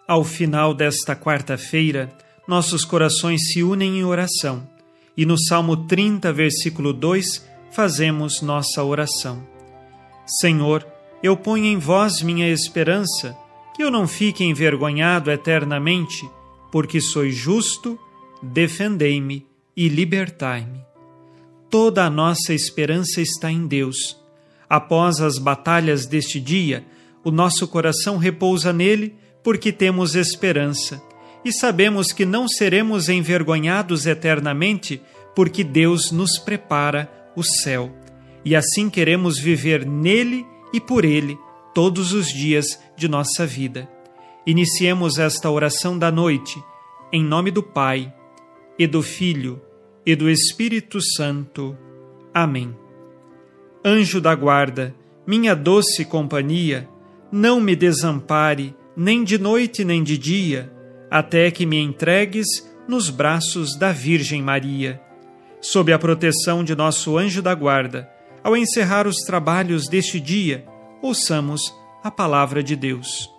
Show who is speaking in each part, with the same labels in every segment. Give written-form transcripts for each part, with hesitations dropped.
Speaker 1: Ao final desta quarta-feira, nossos corações se unem em oração e no Salmo 30, versículo 2, fazemos nossa oração. Senhor, eu ponho em vós minha esperança, que eu não fique envergonhado eternamente, porque sois justo, defendei-me e libertai-me. Toda a nossa esperança está em Deus. Após as batalhas deste dia, o nosso coração repousa nele, porque temos esperança, e sabemos que não seremos envergonhados eternamente, porque Deus nos prepara o céu. E assim queremos viver nele e por ele todos os dias de nossa vida. Iniciemos esta oração da noite, em nome do Pai, e do Filho, e do Espírito Santo. Amém. Anjo da guarda, minha doce companhia, não me desampare, nem de noite nem de dia, até que me entregues nos braços da Virgem Maria. Sob a proteção de nosso anjo da guarda, ao encerrar os trabalhos deste dia, ouçamos a palavra de Deus.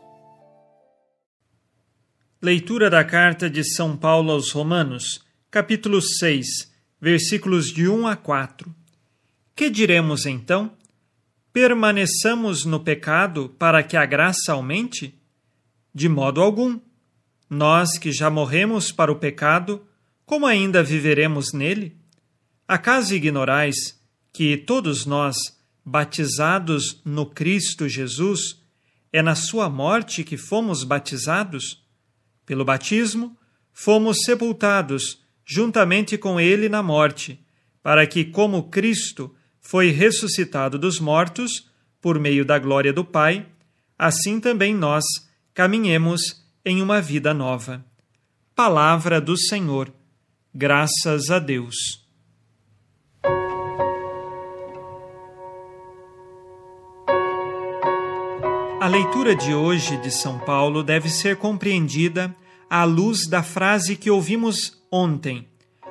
Speaker 1: Leitura da carta de São Paulo aos Romanos, capítulo 6, versículos de 1 a 4. Que diremos então? Permaneçamos no pecado para que a graça aumente? De modo algum. Nós que já morremos para o pecado, como ainda viveremos nele? Acaso ignorais que todos nós, batizados no Cristo Jesus, é na sua morte que fomos batizados? Pelo batismo, fomos sepultados juntamente com ele na morte, para que, como Cristo foi ressuscitado dos mortos, por meio da glória do Pai, assim também nós caminhemos em uma vida nova. Palavra do Senhor. Graças a Deus. A leitura de hoje de São Paulo deve ser compreendida à luz da frase que ouvimos ontem,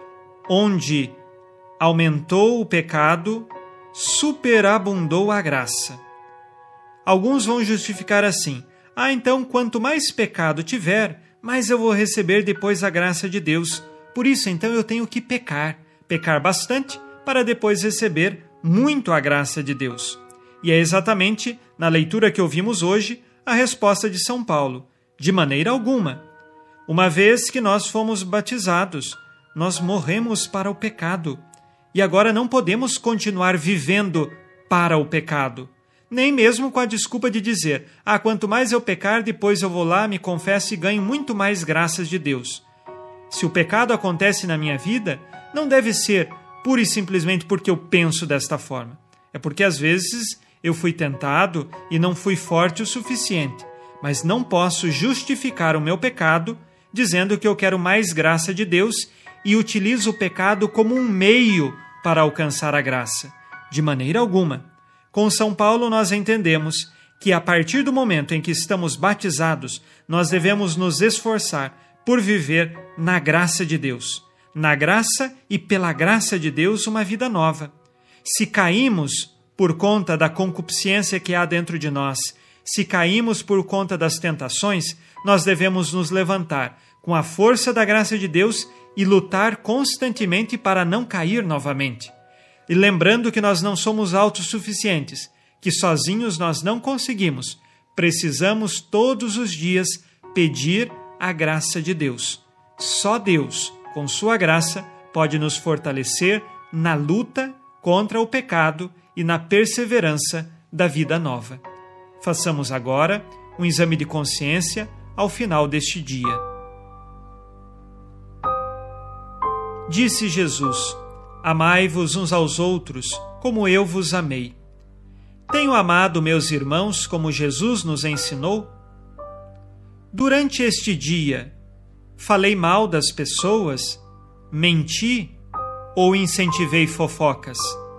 Speaker 1: onde aumentou o pecado, superabundou a graça. Alguns vão justificar assim: então quanto mais pecado tiver, mais eu vou receber depois a graça de Deus. Por isso, então, eu tenho que pecar bastante, para depois receber muito a graça de Deus. E é exatamente, na leitura que ouvimos hoje, a resposta de São Paulo: de maneira alguma. Uma vez que nós fomos batizados, nós morremos para o pecado. E agora não podemos continuar vivendo para o pecado. Nem mesmo com a desculpa de dizer: quanto mais eu pecar, depois eu vou lá, me confesso e ganho muito mais graças de Deus. Se o pecado acontece na minha vida, não deve ser pura e simplesmente porque eu penso desta forma. É porque às vezes eu fui tentado e não fui forte o suficiente. Mas não posso justificar o meu pecado dizendo que eu quero mais graça de Deus e utilizo o pecado como um meio para alcançar a graça. De maneira alguma. Com São Paulo nós entendemos que a partir do momento em que estamos batizados, nós devemos nos esforçar por viver na graça de Deus. Na graça e pela graça de Deus uma vida nova. Se caímos por conta da concupiscência que há dentro de nós, se caímos por conta das tentações, nós devemos nos levantar com a força da graça de Deus e lutar constantemente para não cair novamente. E lembrando que nós não somos autossuficientes, que sozinhos nós não conseguimos, precisamos todos os dias pedir a graça de Deus. Só Deus, com sua graça, pode nos fortalecer na luta contra o pecado e na perseverança da vida nova. Façamos agora um exame de consciência ao final deste dia. Disse Jesus: amai-vos uns aos outros, como eu vos amei. Tenho amado meus irmãos como Jesus nos ensinou? Durante este dia, falei mal das pessoas, menti ou incentivei fofocas?